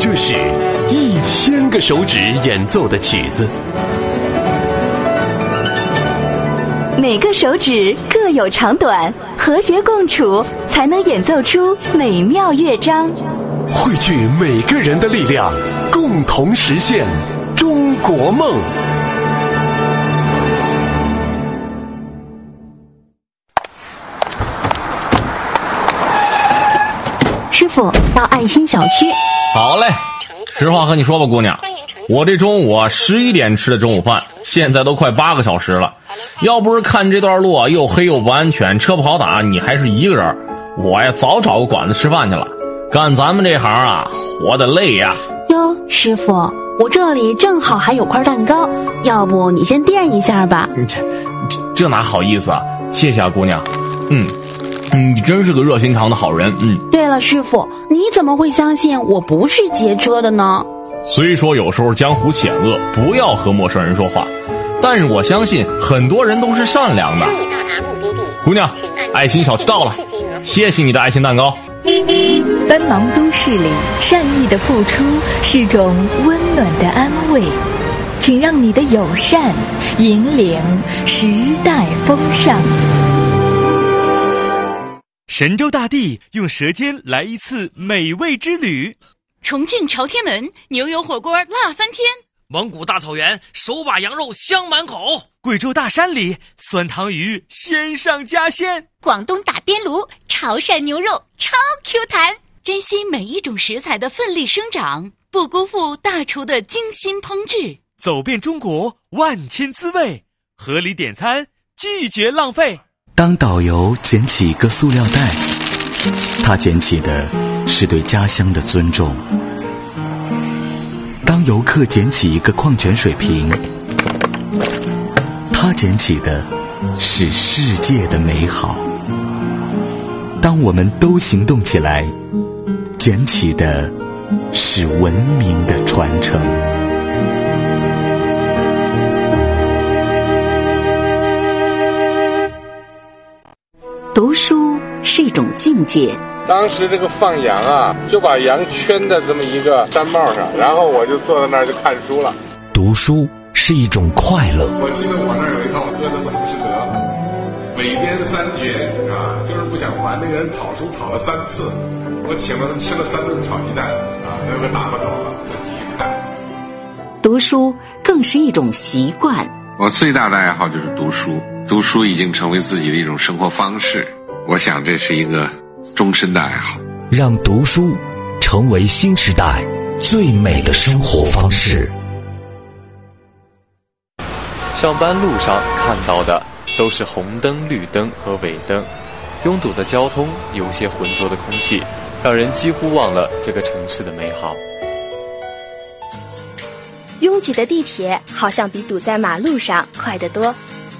这是1000个手指演奏的曲子， 每个手指各有长短，和谐共处，才能演奏出美妙乐章。 汇聚每个人的力量，共同实现中国梦。 师傅，到爱心小区。 好嘞，实话和你说吧，姑娘，我这中午11点吃的中午饭，现在都快8个小时了。要不是看这段路又黑又不安全，车不好打，你还是一个人，我呀早找个馆子吃饭去了。干咱们这行啊，活得累呀。 哟，师傅，我这里正好还有块蛋糕，要不你先垫一下吧。 这哪好意思啊，谢谢啊，姑娘。你真是个热心肠的好人。 对了，师傅，你怎么会相信我不是劫车的呢？ 虽说有时候江湖险恶，不要和陌生人说话，但是我相信很多人都是善良的。姑娘，爱心小区到了，谢谢你的爱心蛋糕。 奔忙都市里，善意的付出是种温暖的安慰，请让你的友善引领时代风尚。 神州大地用舌尖来一次美味之旅， 重庆朝天门牛油火锅辣翻天， 蒙古大草原手把羊肉香满口， 贵州大山里酸汤鱼鲜上加鲜， 广东打边炉潮汕牛肉超 Q 弹。珍惜每一种食材的奋力生长，不辜负大厨的精心烹制。 走遍中国万千滋味，合理点餐，拒绝浪费。 当导游捡起一个塑料袋，他捡起的是对家乡的尊重；当游客捡起一个矿泉水瓶，他捡起的是世界的美好。当我们都行动起来，捡起的是文明的传承。 读书是一种境界。 当时这个放羊啊，就把羊圈在这么一个毡帽上，然后我就坐在那儿就看书了。 读书是一种快乐。 我记得我那儿有一套歌德的《浮士德》，每天3绝啊，就是不想还。那个人讨书讨了3次，我请了他吃了3顿炒鸡蛋啊，最后打发走了，再继续看。 读书更是一种习惯。 我最大的爱好就是读书，读书已经成为自己的一种生活方式，我想这是一个终身的爱好。 让读书成为新时代最美的生活方式。 上班路上看到的都是红灯、绿灯和尾灯，拥堵的交通，有些浑浊的空气，让人几乎忘了这个城市的美好。 拥挤的地铁好像比堵在马路上快得多。